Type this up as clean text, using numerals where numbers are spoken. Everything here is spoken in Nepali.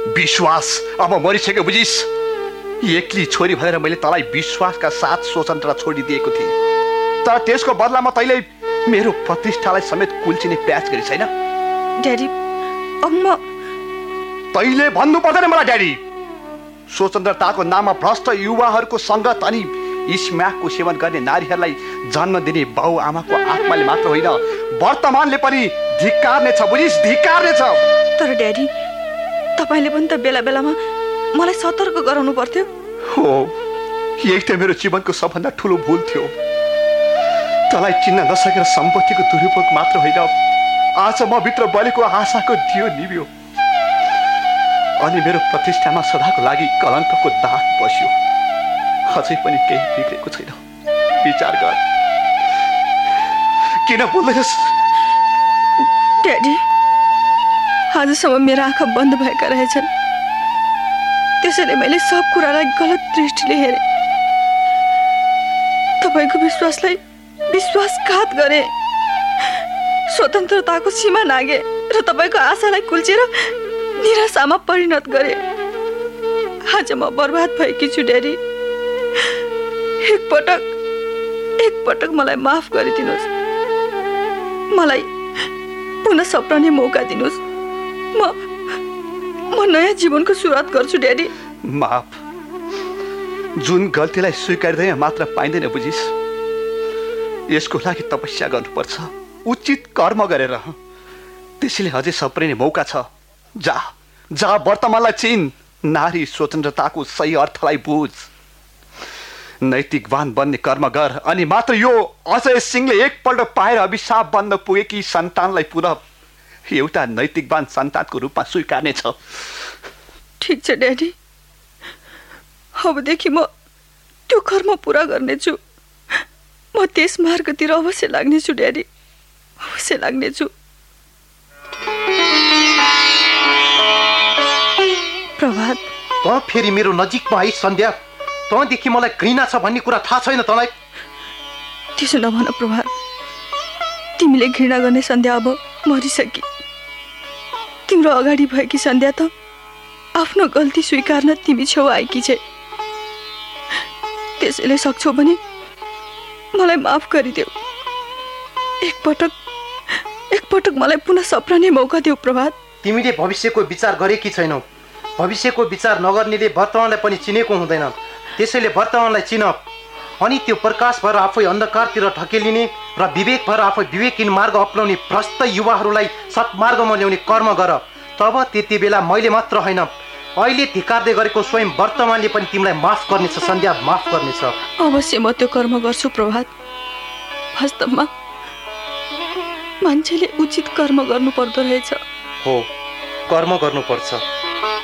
विश्वास अब मरिसक्यो बुझिस्। एक्ली छोरी भनेर मैले तँलाई विश्वासका साथ स्वतन्त्र छोडिदिएको थिएँ, तर त्यसको बदलामा तैँले मेरो प्रतिष्ठालाई समेत कुल्चिने प्रयास गरी छैन। ड्याडी, अब म तैँले भन्नु पर्दैन मलाई ड्याडी। स्वतन्त्रताको नाममा भ्रष्ट युवाहरूको सङ्गत अनि स्म्याकको सेवन गर्ने नारीहरूलाई जन्म दिने बाउ आमाको आत्माले मात्र होइन, वर्तमानले पनि धिक्कार्ने छ बुझिस्, धिक्कार्ने छ। तर ड्याडी, तपाईँले पनि त बेला बेलामा मलाई सतर्क गराउनु पर्थ्यो। हो, यही त मेरो जीवनको सबभन्दा ठुलो भुल थियो। तँलाई चिन्न नसकेर सम्पत्तिको दुरुपयोग मात्र होइन, आज म भित्र बलेको आशाको दियो निभ्यो अनि मेरो प्रतिष्ठामा सदाको लागि कलङ्कको दाग बस्यो। अझै पनि केही बिग्रेको छैन। विचार गर। किन बोल्दैछस्? ड्याडी, आजसम्म मेरो आँखा बन्द भएका रहेछन्, त्यसैले मैले सब कुरालाई गलत दृष्टिले हेरेँ। तपाईँको विश्वासलाई विश्वासघात गरेँ, स्वतन्त्रताको सीमा नागे र तपाईँको आशालाई कुल्चेर निराशामा परिणत गरेँ। आज म बर्बाद भएकी छु ड्याडी। एकपटक मलाई माफ गरिदिनुहोस्, मलाई पुनः सप्राउने मौका दिनुहोस्। म नयाँ जीवनको सुरुवात गर्छु ड्याडी। माफ जुन गल्तीलाई स्वीकार्दैन मात्र पाइँदैन बुझिस्। यसको लागि तपस्या गर्नुपर्छ, उचित कर्म गरेर। त्यसैले अझै सप्रिने मौका छ। जा वर्तमानलाई चिन, नारी स्वतन्त्रताको सही अर्थलाई बुझ, नैतिकवान बन्ने कर्म गर अनि मात्र यो अजय सिंहले एकपल्ट पाएर अभिशाप बन्न पुगेकी सन्तानलाई पुनः एउटा नैतिकवान सन्तानको रूपमा स्वीकार्ने छ। ठिक छ ड्याडी, अबदेखि म त्यो कर्म पुरा गर्नेछु। म त्यस मार्गतिर अवश्य लाग्नेछु ड्याडी, अवश्य लाग्नेछु। प्रभात, त फेरि मेरो नजिकमा आइस सन्ध्या। तँदेखि मलाई घृणा छ भन्ने कुरा थाहा छैन तँलाई? त्यसो नभन प्रभात, तिमीले घृणा गर्ने सन्ध्या अब मरिसकी। तिम्रो अगाडि भएकी सन्ध्या त आफ्नो गल्ती स्वीकार्न तिमी छेउ आएकी छे। त्यसैले सक्छौ भने मलाई माफ गरिदेऊ। एकपटक मलाई पुनः सप्राउने मौका देऊ प्रभात। तिमीले भविष्यको विचार गरेकी छैनौ। भविष्यको विचार नगर्नेले वर्तमानलाई पनि चिनेको हुँदैन। त्यसैले वर्तमानलाई चिन अनि त्यो प्रकाश भएर आफै अन्धकारतिर ढकेलिने र विवेक भएर आफै विवेकहीन मार्ग अपनाउने भ्रष्ट युवाहरूलाई सत्मार्गमा ल्याउने कर्म गर। तब त्यति बेला मैले मात्र होइन, अहिले धिक्कार्दै गरेको स्वयं वर्तमानले पनि तिमीलाई माफ गर्नेछ सन्ध्या, माफ गर्नेछ। अवश्य म त्यो कर्म गर्छु प्रभात। वास्तवमा मान्छेले उचित कर्म गर्नु पर्दो रहेछ। हो, कर्म गर्नुपर्छ।